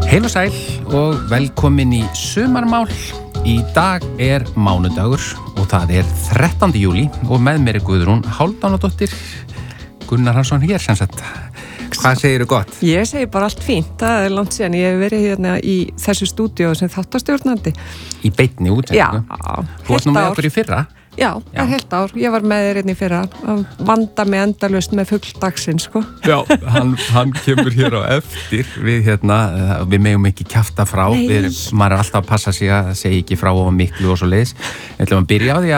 Heil og sæl og velkomin í sumarmál. Í dag mánudagur og það 13. júlí og með mér Guðrún Hálfdánadóttir. Gunnar Hansson hér sem sagt. Hvað segirðu gott? Ég segi bara allt fínt. Það langt síðan ég hef verið hérna í þessu stúdíó sem þáttastjórnandi. Í beinni útsendingu? Já. Þú varst nú með okkur í fyrra? Já, heilt ár. Ég var með þér hérna í fyrra að vanda mig endalaust með fugl dagsins, sko. Já, hann kemur hér á eftir. Við megum ekki kjafta frá. Maður alltaf að passa sig að segja ekki frá of miklu og svo leiðis. Við ætlum að byrja á því